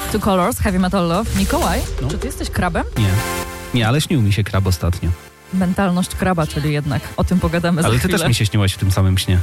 Two Colors, Heavy Metal Love. Mikołaj, No. czy ty jesteś krabem? Nie, ale śnił mi się krab ostatnio. Mentalność kraba, czyli jednak o tym pogadamy Ale za ty chwilę. też mi się śniłaś w tym samym śnie.